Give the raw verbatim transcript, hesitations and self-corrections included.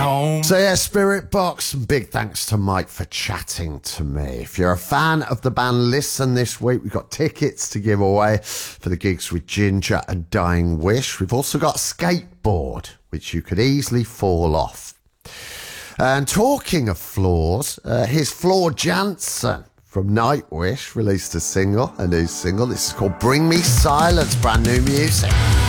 home. So yeah, Spirit Box, and big thanks to Mike for chatting to me. If you're a fan of the band Listen this week, we've got tickets to give away for the gigs with Ginger and Dying Wish. We've also got a skateboard, which you could easily fall off. And talking of floors, uh, here's Floor Jansen from Nightwish, released a single, a new single. This is called Bring Me Silence, brand new music.